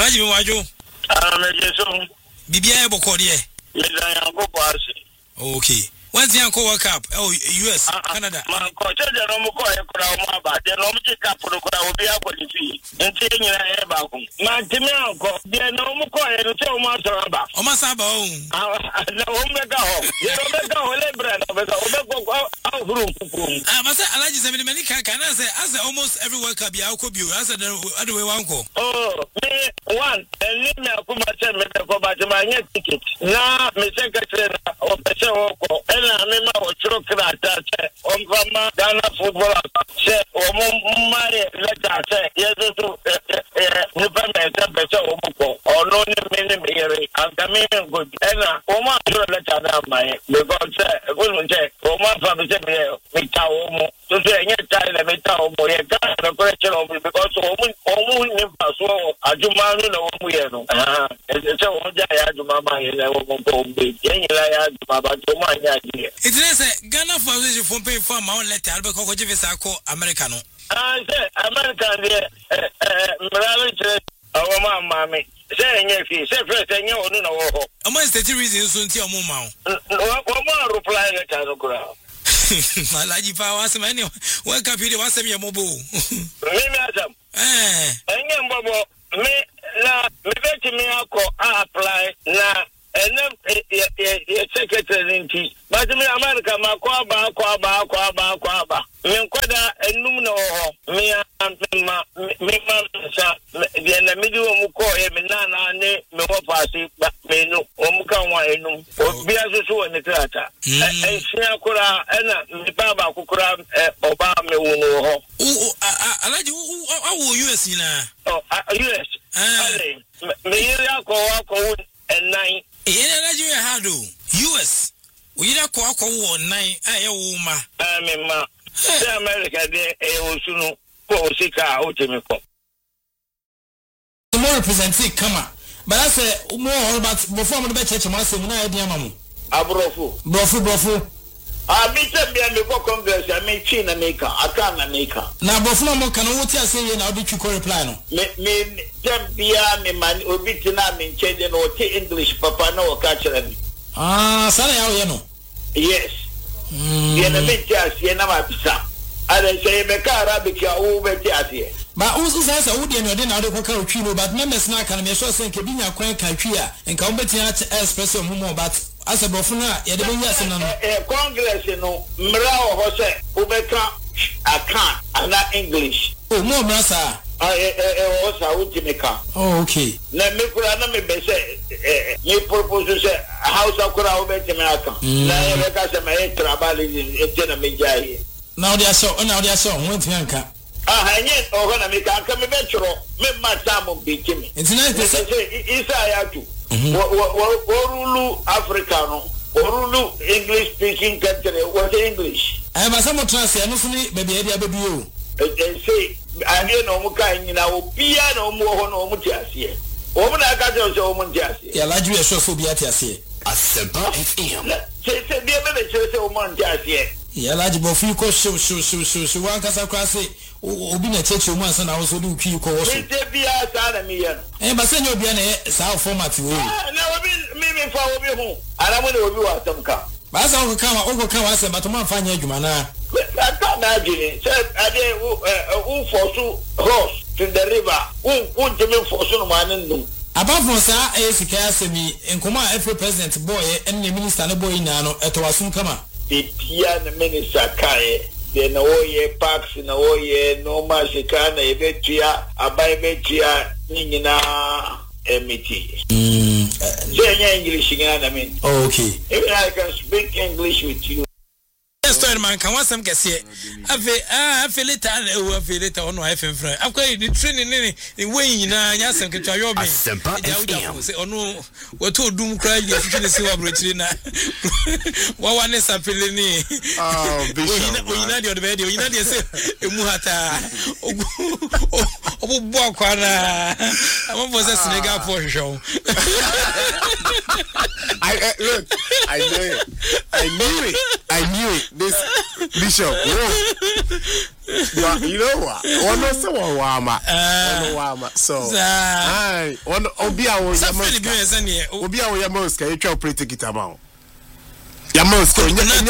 Alaji mi wajo. Mejeso. Bibia e boko de. Meda yanko kwase. Okay. When's the Uncle World Cup? Oh, US, Canada. Man, coach, the no more about the no cup for the crowd. We are going to see. And taking a back. Man, Timmy Uncle, the no more and so much about. Oh, Masaba. No, Omega. You don't go, Lebran, out room. I must say, Alaji 70 many can I say, as almost every World Cup, I could be as a other way, Uncle. Oh, me one, and leave me a good for my ticket. Now, Miss Secretary of the show. I remember what you could attach on Ghana football. Say, my letter say, yes, to better or no many and come in good. And Oma letter down my because wouldn't say, Oma from the Mitaomo to say any time the Mitaomo, a question of it because Omu never saw a Jumano no Muyano. It's a one day I had to Mamma and I won't go big. I had Baba to my idea. It is a Ghana Foundation for paying for my own letter, Albert Cocojivisako, Americano. I said, American, Marriage, our mammy, saying if he said, first, and you know, amongst the reasons soon to your mom. One more reply at the ground. My lady, if I was many, welcome you to us your mobile. Madam, and Bobo, me, now, me apply now. And then secretary in tea. But me America, my quaba. Me quada and numno me the middle of Muko, Menana, me wapasi, but me no, Omuka, enum, or Biasu and the Trata. And Siakura, and me Baba Kukura, Obama, Uno. I like you, US in US. Me, Yako, and 9. Nigeria had US. We don't call 9. I woman. America, they soon go sick out to me. More representing, come on. But I say more about before the church, I say, when I dear mamma. Brofu. I meet them before Congress, I make China maker, I can't make her. Now, before more can what you say, now did you call reply? Me, them be man, or be in changing or English, Papa, no, catch them. Sorry, how you know? Yes. Yen a bit just yen a pizza. I say, make Arabic, over here. But also says I would not know the Coca but members snack and me so saying, Cabina, Quack, and combating espresso more, but as a bofuna, you don't yes, Congress, you know, Mrao Jose, Ubeka, I can't, I'm not English. Oh, no, Brassa. I was a Utimeka. Oh, okay. Let me put another say, you propose to say, House of Kura America. Now, because I'm a travel in Tenamijay. Now they are so, went Yanka. Yes, or when I make a come eventual, make my time be Jimmy. It's nice to say, Isaiah. Orulu Africano, Orulu English speaking country, what English? I am a somewhat translate, honestly, baby, baby, they say, I hear no Muka in our piano more no Mutias. Woman, I got your Mutias. Yeah, like you are so Biatias here. A simple FM. Say, be a minute, say, Montias here. Yeah, like Bofico, so one can say, Obina Church once and I also do Q course. Be a son of me. And but send your Biane South format. Never been me for me home. I don't want to do some car. But as I will come, I said, but to my find you, man. I can't imagine it. Said, I did who for horse to the river. Who to me for some man. Apart from Sir A. me and Kuma every president boy and the minister boy nano at Wasum Kama. The piano minister Kaye. Then oye parks in oye no mashikana ebetia abayebetia nina emiti. Say English again, I mean. Okay. Even I can speak English with you. Story man can want some kese I feel it on my FM friend I'm going to training in way na nya sem ke twa yo be say onu we to dum cry dey fit say wa brochiri na wa wa ne sapele ni bishop we na the bed we na dey say emu hata obo akwa na am for say Senegal for show look I knew it this Bishop You know what? One no say one wama. So I one obi a wo yamoska you try operate it amount. Yamoska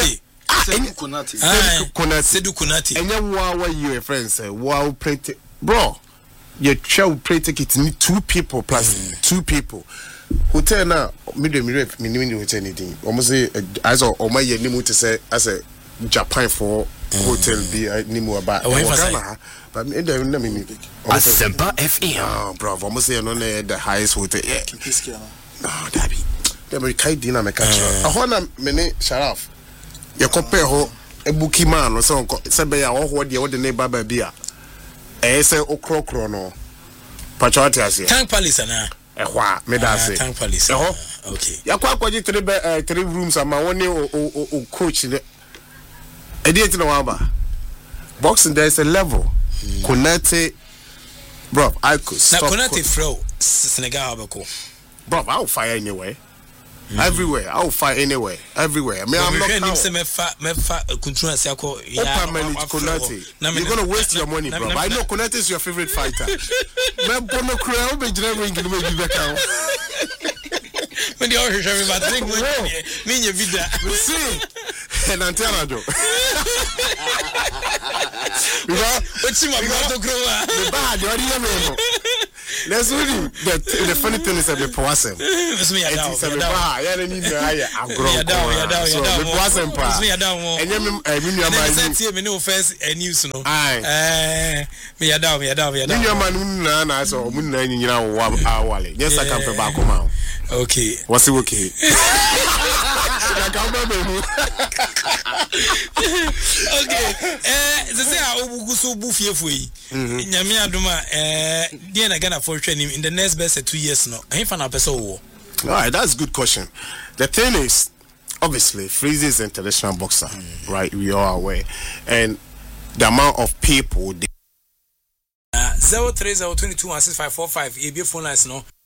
Sedu Kunati. Enya wa you friends say wow operate bro. You try operate it need 2 people plus 2 people. Hotel na medium rep minimum hotel anything. Almost say as or my ye nimu to say as a Japan for hotel be nimu about. But me dem na me. Asempa FM. Bro, almost say no the highest hotel. No, Dabi. Dem kai dinner me catch. Ahona me ne Sharaf. You compare ho e bookie man no say be ya ho de wo de ne baba bia. Say okrokro no. Pachote ase. Tank Palace na. Ehwa me da say. Tank Palace. Okay. Yakwa kwaji 3 rooms ama one o coach ne. Edit no waba. Boxing there is a level. Konate bro, I could stop. Na Konate flow Senegal abako. Bro, I'll fire anyway. Everywhere. I'll fire anywhere. Everywhere. I mean, I'm not Konate. You're going to waste your money, bro. I know Konate is your favorite fighter. When you are showing about drink, mean your vida. See, and Antiano. What's my brother grow? That's really the funny thing is that the person. It's me. Okay. What's it okay? Okay. Say I will so buffy for you. Nyame adoma dey na Ghana for training in the next best 2 years no. Ahim fan person wo. All right, that's a good question. The thing is, obviously, Freeze is an international boxer, right? We are aware, and the amount of people. 03022165545. Phone lines no.